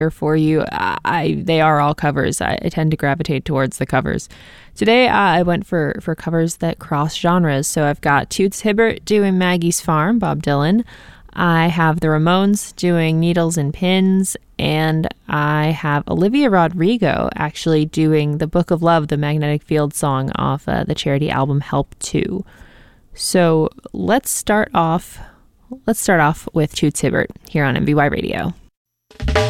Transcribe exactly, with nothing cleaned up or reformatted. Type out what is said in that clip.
for you. I, I they are all covers. I, I tend to gravitate towards the covers. Today uh, I went for for covers that cross genres. So I've got Toots Hibbert doing Maggie's Farm, Bob Dylan. I have the Ramones doing Needles and Pins, and I have Olivia Rodrigo actually doing The Book of Love, the Magnetic Field song off uh, the charity album Help two. So let's start off. Let's start off with Toots Hibbert here on M V Y Radio.